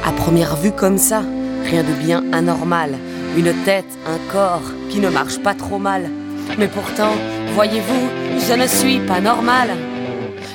À première vue comme ça, rien de bien anormal. Une tête, un corps qui ne marche pas trop mal. Mais pourtant, voyez-vous, je ne suis pas normale.